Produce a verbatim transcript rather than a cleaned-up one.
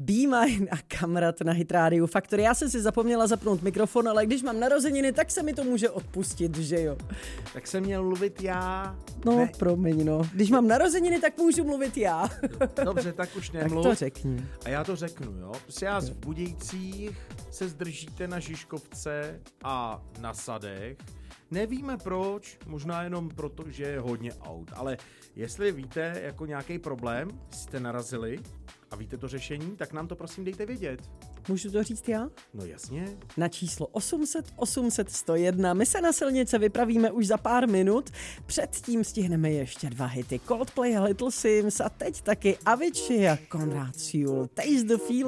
Be Mine a Kamrat na Hit Radio Faktor. Já jsem si zapomněla zapnout mikrofon, ale když mám narozeniny, tak se mi to může odpustit, že jo? Tak jsem měl mluvit já. No, ne. promiň, no. Když mám narozeniny, tak můžu mluvit já. Dobře, tak už nemluv. Tak to řekni. A já to řeknu, jo. Prostě já v Budějcích se zdržíte na Žižkovce a na Sadech. Nevíme proč, možná jenom proto, že je hodně aut, ale jestli víte jako nějaký problém, jste narazili a víte to řešení, tak nám to prosím dejte vědět. Můžu to říct já? No jasně. Na číslo osm set osm set sto jedna. My se na silnice vypravíme už za pár minut. Předtím stihneme ještě dva hity. Coldplay a Little Sims a teď taky Avicii a Konrad Sewell. Taste the Feel.